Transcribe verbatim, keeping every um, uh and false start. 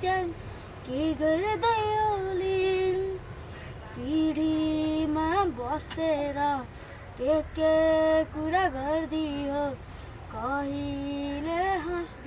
च्याङ के गर्दै ओलिन् पिँढीमा बसेर के के कुरा गर्दियो कहिले हाँस